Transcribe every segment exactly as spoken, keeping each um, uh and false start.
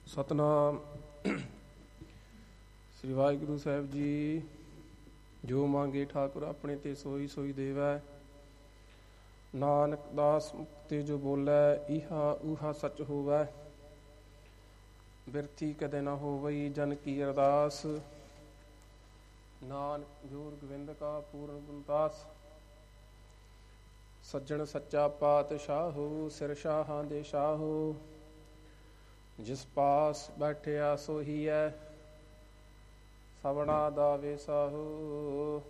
ਸਤਨਾਮ ਸ੍ਰੀ ਵਾਹਿਗੁਰੂ ਸਾਹਿਬ ਜੀ। ਜੋ ਮੰਗੇ ਠਾਕੁਰ ਆਪਣੇ ਤੇ ਸੋਈ ਸੋਈ ਦੇਵੈ। ਨਾਨਕ ਦਾਸ ਮੁਕਤੇ ਜੋ ਬੋਲੈ ਇਹਾ ਊਹਾ ਸੱਚ ਹੋਵੈ। ਬਿਰਥੀ ਕਦੇ ਨਾ ਹੋਵਈ ਜਨ ਕੀ ਅਰਦਾਸ। ਨਾਨਕ ਜੋਰ ਗੋਬਿੰਦ ਕਾ ਪੂਰਨ ਗੁਣਦਾਸ। ਸੱਜਣ ਸੱਚਾ ਪਾਤਸ਼ਾਹੋ ਸਿਰ ਸ਼ਾਹਾਂ ਦੇ ਸ਼ਾਹੋ। ਜਿਸ ਪਾਸ ਬੈਠਿਆ ਸੋਹੀ ਹੈ ਸਭਨਾ ਦਾ ਵੇਸਾਹੋ।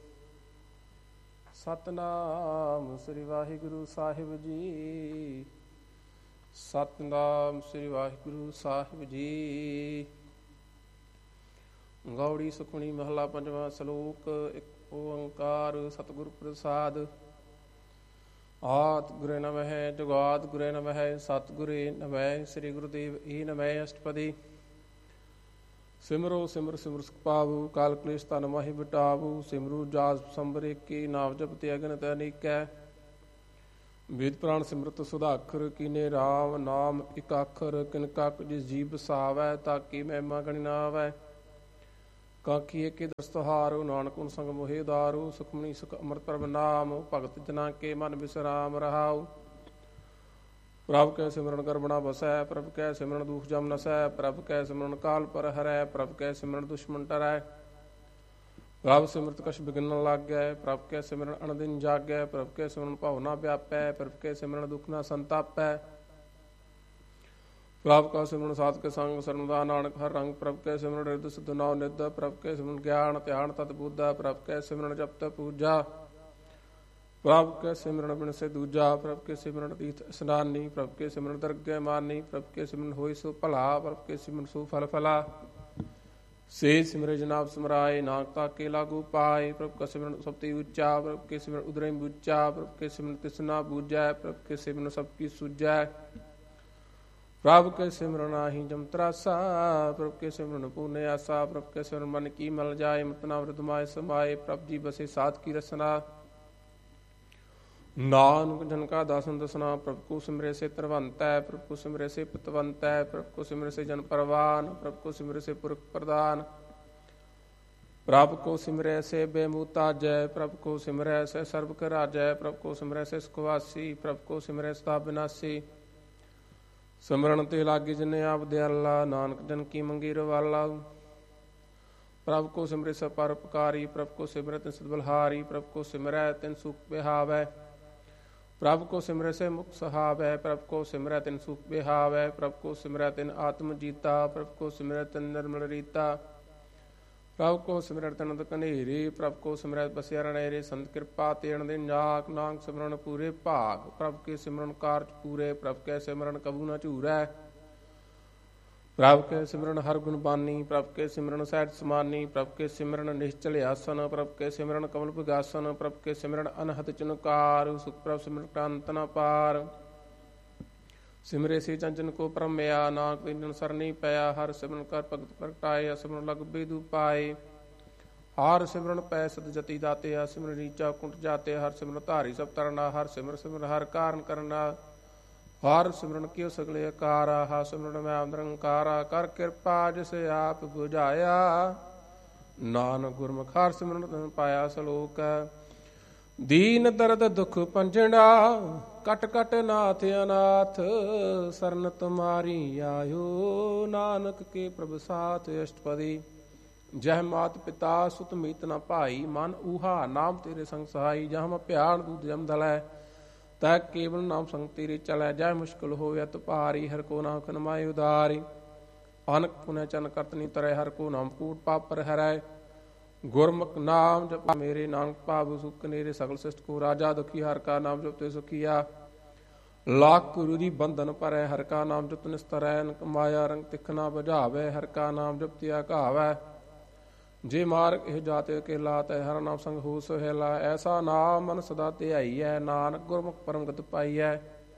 ਸਤਨਾਮ ਸ੍ਰੀ ਵਾਹਿਗੁਰੂ ਸਾਹਿਬ ਜੀ। ਸਤਨਾਮ ਸ੍ਰੀ ਵਾਹਿਗੁਰੂ ਸਾਹਿਬ ਜੀ। ਗੌੜੀ ਸੁਖਮਣੀ ਮਹਲਾ ਪੰਜਵਾਂ ਸ਼ਲੋਕ। ਇੱਕ ਓੰਕਾਰ ਸਤਿਗੁਰ ਪ੍ਰਸਾਦ। ਆਤ ਗੁਰੇ ਨਮਹਿ ਜੁਗਾਦ ਗੁਰੇ ਨਮਹਿ ਸਤਿਗੁਰੇ ਨਮਹਿ ਸ੍ਰੀ ਗੁਰੂਦੇਵ ਈ ਨਮਹਿ ਅਸ਼ਟਪਦੀ। ਸਿਮਰੋ ਸਿਮਰ ਸਿਮਰ ਸੁਖ ਪਾਵੋ ਕਾਲ ਕਲੇਸ਼ ਤਨ ਮਾਹਿ ਬਟਾਵੋ। ਸਿਮਰੂ ਜਾਸ ਸੰਬਰ ਏਕੀ ਨਾਮ ਜਪਤੇ ਅਗਨਿਤ ਅਨੇਕੈ। ਵੇਦ ਪ੍ਰਾਣ ਸਿਮਰਤ ਸੁਧਾਖਰ ਕੀਨੇ ਰਾਮ ਨਾਮ ਇਕ ਅੱਖਰ। ਕਿਨਕਾ ਜਿਸ ਜੀਵ ਬਸਾਵੈ ਤਾਕੀ ਮਹਿਮਾ ਗਣੀ ਨਾ ਆਵੈ। ਕਾਕੀ ਏਕੇ ਦਸਤਹਾਰੋ ਨਾਨਕ ਗੁਣ ਸੰਗ ਮੋਹਿ ਉਦਾਰੋ। ਸੁਖਮਨੀ ਸੁਖ ਅੰਮ੍ਰਿਤ ਪ੍ਰਭ ਨਾਮ ਭਗਤ ਜਨਾ ਕੇ ਮਨ ਬਿਸਰਾਮ ਰਹਾਉ। ਪ੍ਰਭ ਕੈ ਸਿਮਰਨ ਕਰਬਣਾ ਬਸੈ ਪ੍ਰਭ ਕੈ ਸਿਮਰਨ ਦੁਖ ਜਮ ਨਸੈ। ਪ੍ਰਭ ਕੈ ਸਿਮਰਨ ਕਾਲ ਪਰ ਹਰੈ ਪ੍ਰਭ ਕੈ ਸਿਮਰਨ ਦੁਸ਼ਮਨ ਟਰੈ। ਪ੍ਰਭ ਸਿਮਰਤ ਕਛ ਬਿਘਨ ਨ ਲਾਗੈ ਪ੍ਰਭ ਕੈ ਸਿਮਰਨ ਅਨਦਿਨ ਜਾਗੈ। ਪ੍ਰਭ ਕੈ ਸਿਮਰਨ ਭਉ ਨ ਵਿਆਪੈ ਪ੍ਰਭ ਕੈ ਸਿਮਰਨ ਦੁਖ ਨ ਸੰਤਾਪੈ। ਪ੍ਰਭ ਕਾ ਸਿਮਰਨ ਸਾਧ ਕੇ ਸੰਗ ਸਰਨਦਾ ਨਾਨਕ ਹਰ ਰੰਗ। ਪ੍ਰਭ ਕੈ ਸਿਮਰਨ ਰਿਦ ਸਿਧ ਨਾਉ ਨਿਧ। ਪ੍ਰਭ ਕੈ ਸਿਮਰਨ ਗਿਆਨ ਧਿਆਨ ਤਤ ਬੁੱਧਾ। ਪ੍ਰਭ ਕੈ ਸਿਮਰਨ ਜਪ ਤਪ ਪੂਜਾ। ਪ੍ਰਭ ਕੈ ਸਿਮਰਨ ਬਿਨ ਸੇ ਦੂਜਾ। ਪ੍ਰਭ ਕੇ ਸਿਮਰਨ ਤੀਰਥ ਇਸਨਾਨੀ। ਪ੍ਰਭ ਕੇ ਸਿਮਰਨ ਦਰਗਹਿ ਮਾਨੀ। ਪ੍ਰਭ ਕੇ ਸਿਮਰਨ ਹੋਈ ਸੋ ਭਲਾ। ਪ੍ਰਭ ਕੇ ਸਿਮਰਨ ਸੋ ਫਲ ਫਲਾ। ਸੇ ਸਿਮਰੇ ਜਨਾਬ ਸਿਮਰਾਏ ਨਾਨਕ ਤਾਕੇ ਲਾਗੂ ਪਾਏ। ਪ੍ਰਭ ਕਾ ਸਿਮਰਨ ਸਭ ਤੇ ਉੱਚਾ। ਪ੍ਰਭ ਕੇ ਸਿਮਰਨ ਉਦਰੈ ਬੂਚਾ। ਪ੍ਰਭ ਕੇ ਸਿਮਰਨ ਤਿਸਨਾ ਬੂਝੈ। ਪ੍ਰਭ ਕੇ ਸਿਮਰਨ ਸਭ ਕੀ ਸੁਝੈ। ਪ੍ਰਭ ਕੇ ਸਿਮਰਨ ਆਹੀ ਜਮ ਤਰਾਸਾ। ਪ੍ਰਭ ਕੇ ਸਿਮਰਨ ਪੂਨੇ ਆਸਾ। ਪ੍ਰਭ ਕੇ ਸਿਮਰਨ ਮਨ ਕੀ ਮਲ ਜਾਏ ਮਤਨਾ ਵਰਦ ਮਾਏ ਸਮਾਏ। ਪ੍ਰਭ ਜੀ ਬਸੇ ਸਾਧ ਕੀ ਰਸਨਾ। ਨਾਨਕ ਜਨ ਕਾ ਦਾਸਨ ਦਸਨਾ। ਪ੍ਰਭ ਕੋ ਸਿਮਰੇ ਸੇ ਤਰਵੰਤੈ ਪ੍ਰਭ ਕੋ ਸਿਮਰੇ ਸੇ ਪਤਵੰਤੈ। ਪ੍ਰਭ ਕੋ ਸਿਮਰੇ ਸੇ ਜਨ ਪਰਵਾਨ ਪ੍ਰਭ ਕੋ ਸਿਮਰੇ ਸੇ ਪੁਰਖ ਪ੍ਰਦਾਨ। ਪ੍ਰਭ ਕੋ ਸਿਮਰੈ ਸੇ ਬੇਮੂਤਾਜੈ ਪ੍ਰਭ ਕੋ ਸਿਮਰੈ ਸੇ ਸਰਬ ਕੈ ਰਾਜੈ। ਪ੍ਰਭ ਕੋ ਸਿਮਰੈ ਸੇ ਸੁਖਵਾਸੀ ਪ੍ਰਭ ਕੋ ਸਿਮਰੈ ਸਦਾ ਬਿਨਾਸੀ। ਸਿਮਰਨ ਤੇ ਲਾਗੇ ਜਿਨੇ ਆਪ ਦਿਆਲਾ ਨਾਨਕ ਜਨ ਕੀ ਮੰਗੀ ਰਵਾਲਾ। ਪ੍ਰਭ ਕੋ ਸਿਮਰੇ ਸ ਪਰਉਪਕਾਰੀ ਪ੍ਰਭ ਕੋ ਸਿਮਰੈ ਤਿਨ ਸਦ ਬਲਹਾਰੀ। ਪ੍ਰਭ ਕੋ ਸਿਮਰੈ ਤਿਨ ਸੁਖ ਬਿਹਾਵੈ। ਪ੍ਰਭ ਕੋ ਸਿਮਰੈ ਸੇ ਮੁਖ ਸਹਾਵੈ। ਪ੍ਰਭ ਕੋ ਸਿਮਰੈ ਤਿਨ ਸੁਖ ਬਿਹਾਵੈ। ਪ੍ਰਭ ਕੋ ਸਿਮਰੈ ਤਿਨ ਆਤਮ ਜੀਤਾ। ਪ੍ਰਭ ਕੋ ਸਿਮਰੈ ਤਿਨ ਨਿਰਮਲ ਰੀਤਾ। ਪ੍ਰਭ ਕੋ ਸਿਮਰੈ ਤਿਨ ਅਨੰਦ ਕਨੇਰੇ। ਪ੍ਰਭ ਕੋ ਸਿਮਰੈ ਬਸਿਆ ਰਣੇਰੇ। ਸੰਤ ਕਿਰਪਾ ਤੇ ਅਣਦਿਨ ਨਾਕ ਨਾਨਕ ਸਿਮਰਨ ਪੂਰੇ ਭਾਗ। ਪ੍ਰਭ ਕੇ ਸਿਮਰਨ ਕਾਰਜ ਪੂਰੇ। ਪ੍ਰਭ ਕੈ ਸਿਮਰਨ ਕਬੂ ਨ ਝੂਰੈ। ਪ੍ਰਭ ਕੇ ਸਿਮਰਨ ਹਰ ਗੁਣ ਬਾਨੀ। ਪ੍ਰਭ ਕੇ ਸਿਮਰਨ ਸਹਿਜ ਸਮਾਨੀ। ਪ੍ਰਭ ਕੇ ਸਿਮਰਨ ਨਿਸ਼ਚਲ ਆਸਨ। ਪ੍ਰਭ ਕੇ ਸਿਮਰਨ ਕਮਲ ਵਿਗਾਸਨ। ਪ੍ਰਭ ਕੇ ਸਿਮਰਨ ਅਨਹਦ ਚਨਕਾਰ। ਸੁਖ ਪ੍ਰਭ ਸਿਮਰਨ ਕੰਤ ਨ ਪਾਰ। ਸਿਮਰੇ ਸੇ ਚੰਚਨ ਕੋ ਪਰਮਿਆ ਨਾਨਕ ਤਿਨ ਸਰਨੀ ਪਿਆ। ਹਰ ਸਿਮਰਨ ਕਰ ਭਗਤ ਪ੍ਰਗਟਾਏ ਸਿਮਰਨ ਲਗ ਬੇਦੂ ਪਾਏ। ਹਰ ਸਿਮਰਨ ਪੈ ਸਦ ਜਤੀ ਦਾਤੇ। ਹਰ ਸਿਮਰਨ ਰੀਚਾ ਕੁੰਟ ਜਾਤੇ। ਹਰ ਸਿਮਰਨ ਧਾਰੀ ਸਭ ਤਰਨਾ। ਹਰ ਸਿਮਰ ਸਿਮਰ ਹਰ ਕਾਰਨ ਕਰਨਾ। ਹਰ ਸਿਮਰਨ ਕਿਉ ਸਗਲੇ ਅਕਾਰਾ। ਹਰ ਸਿਮਰਨ ਮੈਂ ਨਿਰੰਕਾਰਾ। ਕਰ ਕਿਰਪਾ ਜਿਸ ਆਪ ਬੁਝਾਇਆ ਨਾਨਕ ਗੁਰਮੁਖ ਹਰ ਸਿਮਰਨ ਤਨ ਪਾਇਆ। ਸਲੋਕ ਦੀਨ ਦਰਦ ਦੁਖ ਪੰਜਣਾ ਕਟ ਕਟ ਨਾਥ ਅਨਾਥ। ਸਰਨ ਤੁਮਾਰੀ ਆਇਓ ਨਾਨਕ ਕੇ ਪ੍ਰਭ ਸਾਥ। ਅਸ਼ਟਪਦੀ। ਜਹ ਮਾਤ ਪਿਤਾ ਸੁਤ ਮੀਤ ਨ ਭਾਈ। ਮਨ ਊਹਾ ਨਾਮ ਤੇਰੇ ਸੰਗ ਸਹਾਈ। ਜਹ ਮੈਂ ਭਿਆਨ ਦੂਤ ਜਮ ਦਲੈ ਤੈ ਕੇਵਲ ਨਾਮ ਸੰਗ ਤੇਰੇ ਚਲੈ। ਜੈ ਮੁਸ਼ਕਿਲ ਹੋਵੇ ਅਤ ਭਾਰੀ ਹਰ ਕੋ ਨਾਮ ਕਨਮਾਏ ਉਦਾਰੀ। ਅਨਕ ਪੁਨਹ ਚਨ ਕਰਤ ਨੀ ਤਰੈ ਹਰ ਕੋ ਨਾਮ ਕੂਟ ਪਾਪ ਪਰ ਹਰੈ। ਗੁਰਮੁਖ ਨਾਮ ਜਪ ਮੇਰੇ ਨਾਨਕ ਭਾਵ ਸੁਖ ਨੇਰੇ। ਸਗਲ ਸਿਸ਼ਟ ਕੋ ਰਾਜਾ ਦੁਖੀ ਹਰ ਕਾ ਨਾਮ ਜਪਤੇ ਸੁਖੀਆ। ਲਾਖ ਗੁਰੂ ਦੀ ਬੰਧਨ ਭਰੈ ਹਰ ਕਾ ਨਾਮ ਜਪਤ ਨਿਸਤਰੈ। ਅਨਕ ਮਾਇਆ ਰੰਗ ਤਿਖ ਨਾ ਬੁਝਾਵੈ ਹਰ ਕਾ ਨਾਮ ਜਪਤਿਆ ਘਾਵੈ। ਜੇ ਮਾਰਗ ਇਹ ਜਾਤੇ ਅਕੇਲਾ ਤੈ ਹਰ ਨਾਮ ਸੰਗ ਹੋ ਸੁਹੇਲਾ। ਐਸਾ ਨਾਮ ਮਨ ਸਦਾ ਧਿਆਈਐ ਨਾਨਕ ਗੁਰਮੁਖ ਪਰਮ ਗਤ ਪਾਈਐ।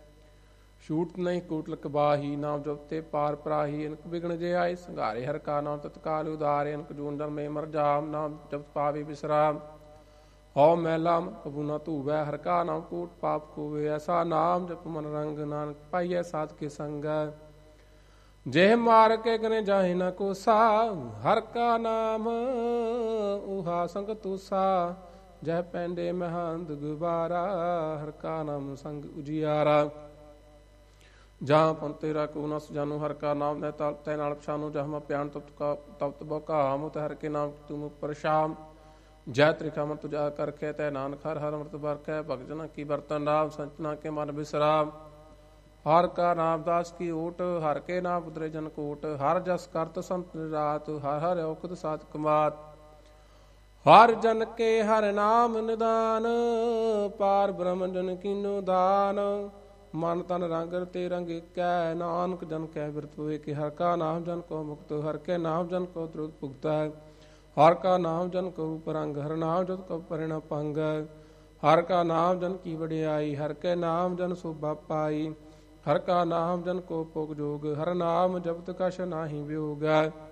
ਛੂਟ ਨਹੀਂ ਕੂਟਲ ਕਬਾਹੀ ਨਾਮ ਜਪਤੇ ਪਾਰ ਪਰਾਹੀ। ਅਨਕ ਬਿਗਣ ਜੇ ਆਏ ਸੰਘਾਰੇ ਹਰ ਕਾ ਨਾਮ ਤਤਕਾਲ ਉਦਾਰੇ। ਅਨਕ ਜੂਨ ਜਨਮੇ ਮਰ ਜਾਮ ਨਾਮ ਜਪ ਪਾਵੇ ਵਿਸਰਾਮ। ਹਉ ਮੈਲਾ ਕਬੂ ਨਾ ਧੂਵੈ ਹਰ ਕਾ ਨਾਮ ਕੂਟ ਪਾਪ ਕੋਵੇ। ਐਸਾ ਨਾਮ ਜਪ ਮਨ ਰੰਗ ਨਾਨਕ ਪਾਈਐ ਸਾਧ ਕੇ ਸੰਗ। जेह मार के गने जाहि न कोसा, हर का नाम उहा संग तूसा। जह पैंडे महंद गुबारा, हर का नाम संग उजियारा। जहाँ पन तेरा को नस जानू, हर का नाम तै नाल पछानू। जहाँ मैं प्यान तप्त का तप्त बकाम, तै हर के नाम तुम पर शाम। जय त्रिखा मन तुझा करखे, तै नानक हर हर अमृत बरखै। भगत जना की बर्तन राम, संतना के मन विश्राम। हर का नाम दास की ओट, हर के नाम उतरे जन कोट। हर जस करत संत रात, हर हर औखद सात कमात। हर जन के हर नाम निदान, पार ब्रह्म जन कीनो दान। मन तन रंग ते रंग कै, नानक जन कै बिरत हुए कि। हर का नाम जन को मुक्त, हर के नाम जन को द्रुत भुगता। हर का नाम जन को परंग, हर नाम जन को परिण पंग। हर का नाम जन की वडियाई, हर के नाम जन शोभा पाई। हर का नाम जन को भोग जोग, हर नाम जपत कछ नाही वियोग।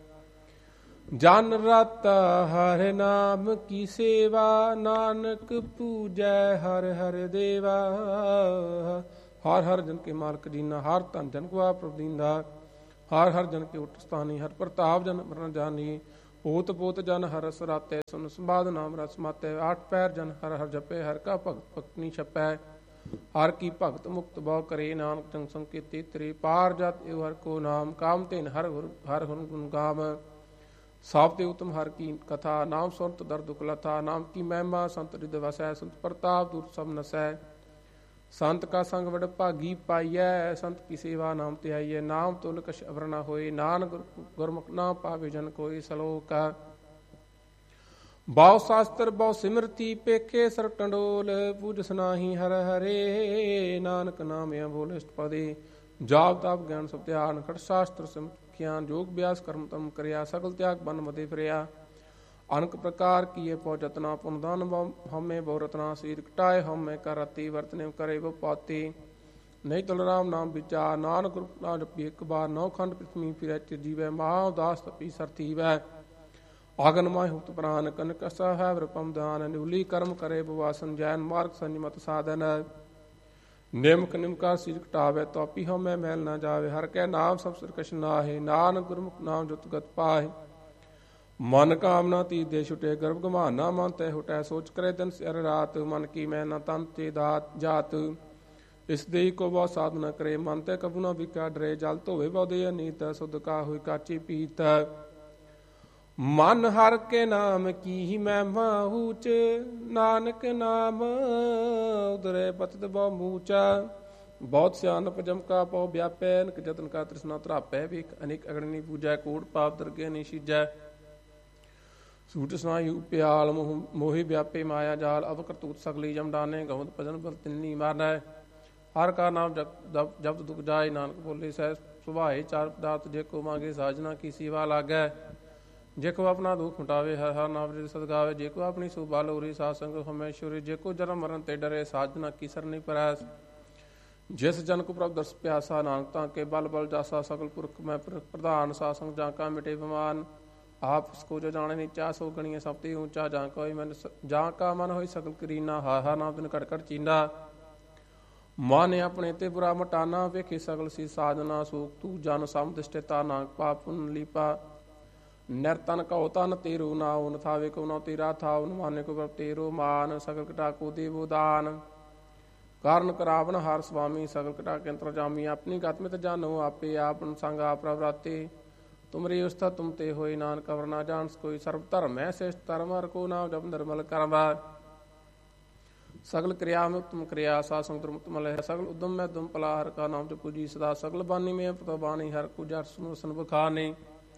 जन रत हर नाम की सेवा, नानक पूजै हर हर देवा। हर हर जन के मालक दीना, हर धन जन को आप दींदा। हर हर जन के उठ स्थानी, हर प्रताप जन मरण जानी। ओत पोत जन हर सराते, सुन संबाद नाम रस माते। आठ पैर जन हर हर जपे, हर का भगत भक्तनी छपै। हर की भगत मुक्त बहु करे, नानक जन संकेती तरे। पार जात एव हर को नाम, काम तेन हर हर हुन गुण गाम। साप ते उत्तम हर की कथा, नाम सुनत दर दुख लथा। नाम की महिमा संत हृदय वसै, संत प्रताप दूर सब नसै। संत का संग वड भागी पाइयै, संत की सेवा नाम त्याइयै। नाम तुल कछ अवर न होए, नानक गुरमुख ना पावे जन कोई। सलोक बहु शास्त्र बहु सिमरती, पेखे सर टंडोल। पूजस नाही हर हरे, नानक नाम बोल अष्टपदी। जाप ताप ज्ञान सब ध्यान, खट शास्त्र सिमख्यान। जोग ब्यास कर्म तम करया, सकल त्याग बन मदे फिरया। अनक प्रकार किए पौ जतना, पुन दान हमें बहु रतना। सीर कटाए हमें कर रति, वर्तने करे वो पाती। नहीं तुल राम नाम विचार, नानक गुरु नाम जपी एक बार। नौ खंड पृथ्वी फिरै चिरजीवै, महा उदास तपी सरती वै। आगन माय हुत प्राण, कनक सा है वृपम दान। निवली कर्म करे बुवासन, जैन मार्ग संयमत साधन। निमक निमकार सीर कटावे, तौपी हमें मैल न जावे। हर कै नाम सब सिर कछ नाहे, नानक गुरमुख नाम जुत गत पाहे। मन कामना ती दे छुटे, गर्भ गमाना मन तय हुटै। सोच करे दिन सिर रात, मन की मैं न तन ते दात जात। इस देही को बहु साधना करे, मन ते कबू न बिका डरे। जल धोवे बहु दे अनीत, सुध का हुई काची पीत। मन हर के नाम की ही महिमा ऊच, नानक नाम उदरे पतित बहु मूचा। बहुत सियानप जम का पौ व्यापै, अनक जतन का तृष्णा तरापै। विख अनेक अग्नि पूजै, कूड़ पाप दरगे नहीं सीजै। सूट सुनाई प्याल, मोह मोहि व्यापे माया जाल। अब करतूत सगली जम डाने, गवत भजन बल तिन्नी मारै। हर का नाम जप जप जप दुख जाय, नानक बोले सह सुभाए। चार पदार्थ जेको मांगे, साजना की सेवा लागै। जेको अपना दुख मिटावे, हर हर नाम रिद सदगावे। जेको अपनी सुबा लोरी, सासंग हमेश्वरी। जेको जन्म मरण ते डरे, साजना की सरनी परैस। जिस जन को प्रभ दर्श प्यासा, नानक ताके बल बल जासा। सकल पुरख में प्रधान, सासंग जाका मिटे बमान। आप उसको जो जाने नीचा, सो गणिए सबते ऊंचा। जहाँ कोई मन जहाँ का मन होई सकल करीना, हर हर नाम दिन कटकट चीना। माने अपने ते बुरा मटाना, वेखे सकल सी साधना। सूख तू जन समदिष्टता, नानक पाप पुन लीपा। निर्तन कहो तन तेरो नाउ, न थावे को न तेरा था। माने को प्रभ तेरो मान, सकल कटा को देवो दान। कारण करावन हार स्वामी, सकल कटा के अंतर जामी। अपनी गत में जानो आपे, आपन संग आप प्रवराते। तुमरी उस्ता तुम ते होई, नानक अवर ना जान कोई। सर्व धर्म है श्रेष्ठ धर्म, हर को नाम जप निर्मल कर्म। सगल क्रिया में उत्तम क्रिया, सासंग उत्तमल है। सगल उद्यम में दुम पला, हर का नाम जप पूजी सदा। सगल बानी में प्रतबानी, हर को जर सुनो सन बखाने।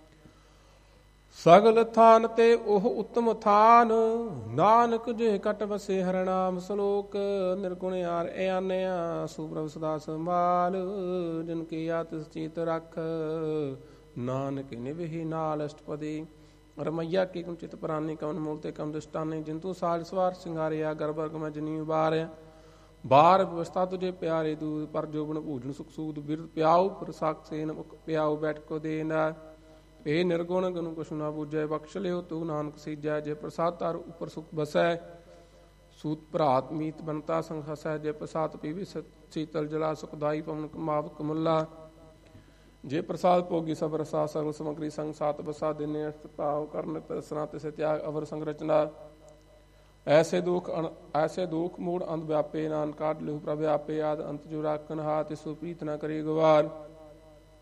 सगल थान ते ओह उत्तम थान, नानक जे कट बसे हर नाम। सलोक निर्गुण यार ए आनया, सुप्रभ सदा संभाल। जिनकी यात चीत रख, नानक निवहि नाल अष्टपदी। रमैया की कुंचित प्राणी, कवन मूलते कम दृष्टानी। जिंतु साज सवार सिंगारिया, गर्भर्ग में जनी उबार। बार व्यवस्था तुझे प्यारे दूध, पर जोबन भोजन सुख सूद। बिरद प्याऊ पर साक्षेन, मुख प्याऊ बैठ को देना। ए निर्गुण गुण कुछ न बूझै, बख्श लियो तू नानक सीजै। जे प्रसाद तार ऊपर सुख बसै, सूत भरात मीत बनता संग हसै। जे प्रसाद पीवी शीतल जला, सुखदाई पवन कमाव कमुला। ਜੇ ਪ੍ਰਸਾਦ ਭੋਗੀ ਸਭ ਰਸਾ ਸੰਗ ਸਮਗਰੀ ਸੰਗ ਸਾਤ ਬਸਾ ਦਿਨੇ ਅਰਥ ਭਾਵ ਕਰਨ ਤਸਨਾ ਤਿਸੇ ਤਿਆਗ ਅਵਰ ਸੰਰਚਨਾ ਐਸੇ ਦੁਖ ਐਸੇ ਦੁਖ ਮੂੜ ਅੰਧ ਵਿਆਪੇ ਨਾਨਕ ਕਾਢ ਲਿਹੁ ਪ੍ਰਭ ਆਪੇ ਆਦ ਅੰਤ ਜੋ ਰਾਖਨ ਹਾ ਤਿਸੁ ਪ੍ਰੀਤ ਨ ਕਰੀ ਗਵਾਰ